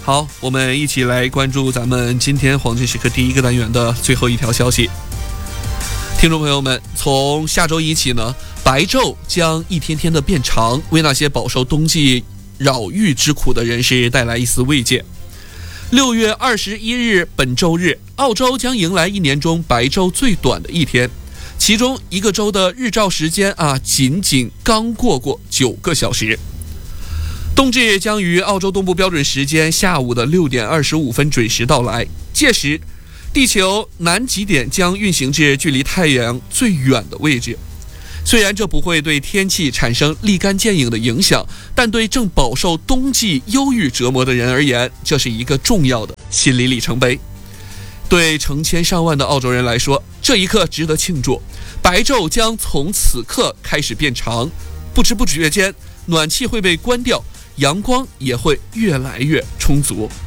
好，我们一起来关注咱们今天黄金时刻第一个单元的最后一条消息。听众朋友们，从下周一起呢，白昼将一天天的变长，为那些饱受冬季扰郁之苦的人士带来一丝慰藉。6月21日，本周日，澳洲将迎来一年中白昼最短的一天，其中一个周的日照时间仅仅刚过9个小时。冬至将于澳洲东部标准时间下午的6点25分准时到来，届时地球南极点将运行至距离太阳最远的位置。虽然这不会对天气产生立竿见影的影响，但对正饱受冬季忧郁折磨的人而言，这是一个重要的心理里程碑。对成千上万的澳洲人来说，这一刻值得庆祝，白昼将从此刻开始变长，不知不觉间，暖气会被关掉，阳光也会越来越充足。